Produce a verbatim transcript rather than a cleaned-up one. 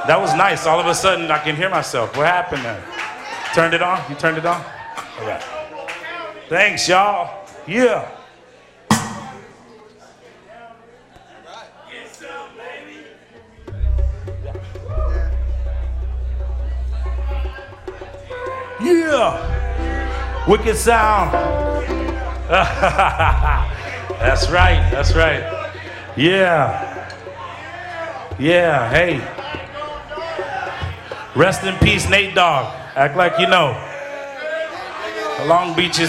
That was nice. All of a sudden, I can hear myself. What happened there? Turned it on? You turned it on? All right. Thanks, y'all. Yeah. Yeah. Wicked sound. That's right. That's right. Yeah. Yeah. Hey. Rest in peace, Nate Dogg. Act like you know. Long Beach is